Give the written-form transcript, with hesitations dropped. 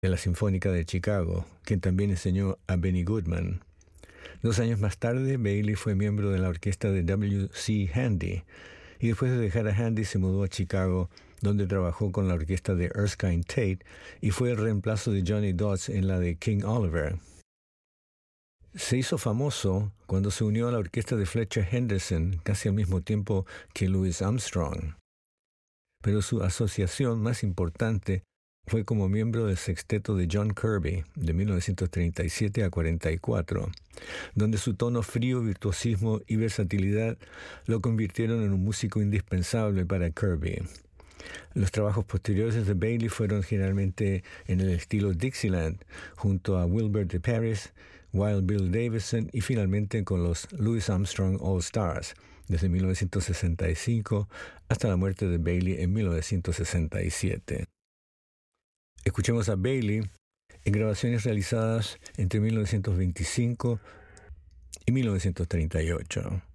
de la Sinfónica de Chicago, quien también enseñó a Benny Goodman. 2 años más tarde, Bailey fue miembro de la orquesta de W. C. Handy, y después de dejar a Handy se mudó a Chicago, donde trabajó con la orquesta de Erskine Tate y fue el reemplazo de Johnny Dodds en la de King Oliver. Se hizo famoso cuando se unió a la orquesta de Fletcher Henderson casi al mismo tiempo que Louis Armstrong. Pero su asociación más importante fue como miembro del sexteto de John Kirby de 1937 a 44, donde su tono frío, virtuosismo y versatilidad lo convirtieron en un músico indispensable para Kirby. Los trabajos posteriores de Bailey fueron generalmente en el estilo Dixieland, junto a Wilbur de Paris, Wild Bill Davison y finalmente con los Louis Armstrong All Stars, desde 1965 hasta la muerte de Bailey en 1967. Escuchemos a Bailey en grabaciones realizadas entre 1925 y 1938.